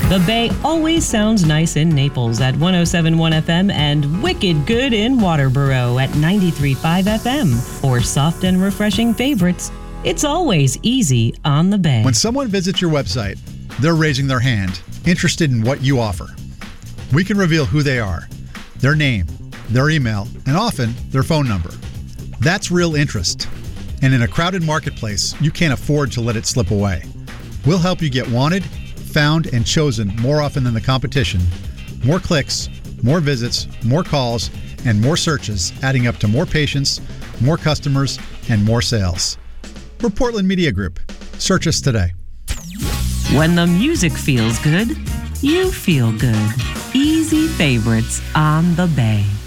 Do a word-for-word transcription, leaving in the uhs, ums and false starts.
The Bay always sounds nice in Naples at one oh seven point one F M and wicked good in Waterboro at ninety-three point five F M. For soft and refreshing favorites, it's always easy on the Bay. When someone visits your website, they're raising their hand, interested in what you offer. We can reveal who they are, their name, their email, and often their phone number. That's real interest. And in a crowded marketplace, you can't afford to let it slip away. We'll help you get wanted, found, and chosen more often than the competition. More clicks, more visits, more calls, and more searches, adding up to more patients, more customers, and more sales. We're Portland Media Group. Search us today. When the music feels good, you feel good. Easy favorites on the Bay.